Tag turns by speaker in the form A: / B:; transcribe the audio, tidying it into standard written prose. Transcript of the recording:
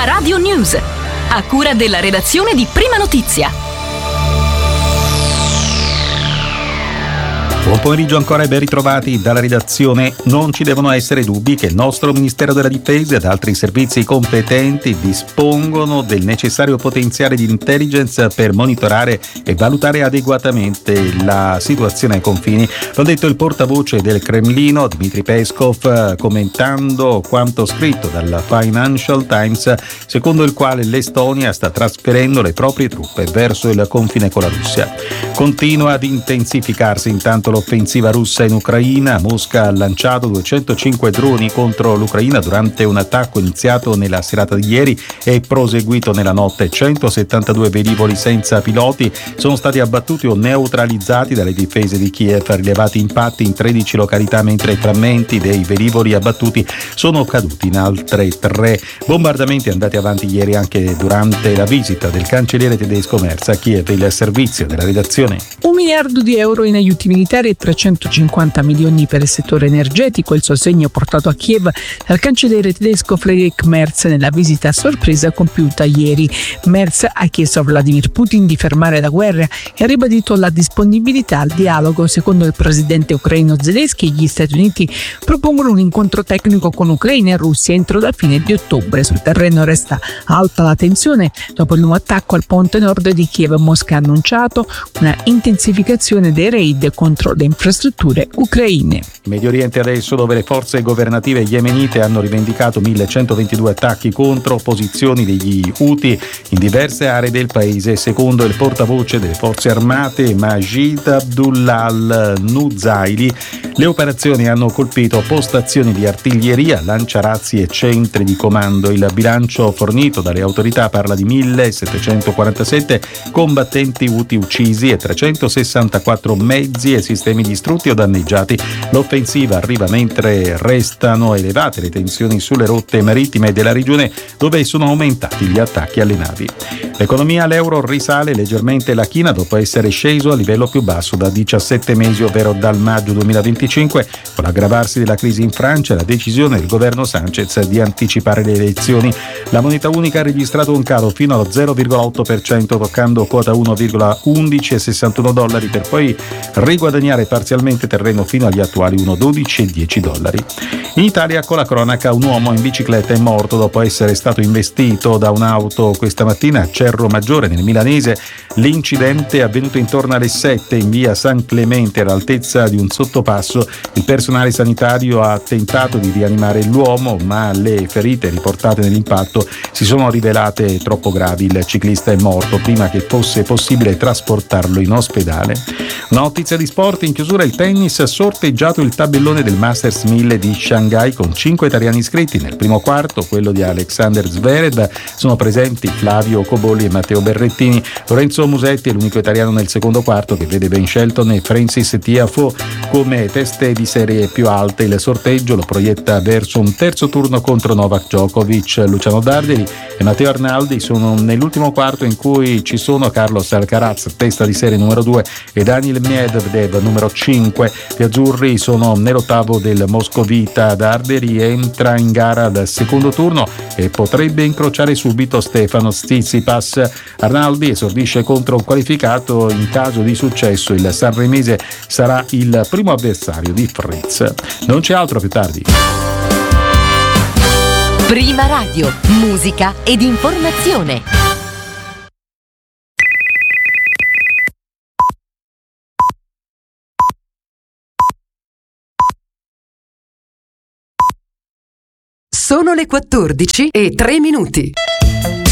A: Prima Radio News, a cura della redazione di Prima Notizia.
B: Buon pomeriggio ancora e ben ritrovati dalla redazione. Non ci devono essere dubbi che il nostro Ministero della Difesa ed altri servizi competenti dispongono del necessario potenziale di intelligence per monitorare e valutare adeguatamente la situazione ai confini. L'ha detto il portavoce del Cremlino, Dmitry Peskov, commentando quanto scritto dal Financial Times, secondo il quale l'Estonia sta trasferendo le proprie truppe verso il confine con la Russia. Continua ad intensificarsi intanto l'offensiva russa in Ucraina. Mosca ha lanciato 205 droni contro l'Ucraina durante un attacco iniziato nella serata di ieri e proseguito nella notte. 172 velivoli senza piloti sono stati abbattuti o neutralizzati dalle difese di Kiev, rilevati impatti in 13 località, mentre frammenti dei velivoli abbattuti sono caduti in altre 3. Bombardamenti andati avanti ieri anche durante la visita del cancelliere tedesco Merz a Kiev. Il servizio della redazione.
C: 1 miliardo di euro in aiuti militari e 350 milioni per il settore energetico, il sostegno portato a Kiev dal cancelliere tedesco Friedrich Merz nella visita a sorpresa compiuta ieri. Merz ha chiesto a Vladimir Putin di fermare la guerra e ha ribadito la disponibilità al dialogo. Secondo il presidente ucraino Zelensky, gli Stati Uniti propongono un incontro tecnico con Ucraina e Russia entro la fine di ottobre. Sul terreno resta alta la tensione dopo il nuovo attacco al ponte nord di Kiev. Mosca ha annunciato una intensificazione dei raid contro le infrastrutture ucraine.
B: Medio Oriente adesso, dove le forze governative yemenite hanno rivendicato 1122 attacchi contro posizioni degli Houthi in diverse aree del paese. Secondo il portavoce delle forze armate Majid Abdullah al-Nuzaili, le operazioni hanno colpito postazioni di artiglieria, lanciarazzi e centri di comando. Il bilancio fornito dalle autorità parla di 1747 combattenti Houthi uccisi e 364 mezzi e sistemi distrutti o danneggiati. L'offensiva arriva mentre restano elevate le tensioni sulle rotte marittime della regione, dove sono aumentati gli attacchi alle navi. L'economia, l'euro risale leggermente la china dopo essere sceso a livello più basso da 17 mesi, ovvero dal maggio 2025, con l'aggravarsi della crisi in Francia e la decisione del governo Sanchez di anticipare le elezioni. La moneta unica ha registrato un calo fino allo 0,8%, toccando quota $1,1161 per poi riguadagnare parzialmente terreno fino agli attuali $1,1210. In Italia, con la cronaca, un uomo in bicicletta è morto dopo essere stato investito da un'auto questa mattina a Cerro Maggiore, nel milanese. L'incidente è avvenuto intorno alle 7 in via San Clemente, all'altezza di un sottopasso. Il personale sanitario ha tentato di rianimare l'uomo, ma le ferite riportate nell'impatto si sono rivelate troppo gravi. Il ciclista è morto prima che fosse possibile trasportarlo in ospedale. Una notizia di sport: in chiusura il tennis, sorteggiato il tabellone del Masters 1000 di Shanghai con 5 italiani iscritti. Nel primo quarto, quello di Alexander Zverev, sono presenti Flavio Cobolli e Matteo Berrettini. Lorenzo Musetti è l'unico italiano nel secondo quarto, che vede Ben Shelton e Francis Tiafoe come teste di serie più alte. Il sorteggio lo proietta verso un terzo turno contro Novak Djokovic. Luciano Darderi e Matteo Arnaldi sono nell'ultimo quarto, in cui ci sono Carlos Alcaraz, testa di serie numero 2, e Daniil Medvedev, numero 5. Gli azzurri sono nell'ottavo del moscovita. Darderi entra in gara al secondo turno e potrebbe incrociare subito Stefano Tsitsipas. Arnaldi esordisce contro un qualificato. In caso di successo il sanremese sarà il primo avversario di Fritz. Non c'è altro, più tardi.
A: Prima Radio, musica ed informazione.
D: Sono le 14:03.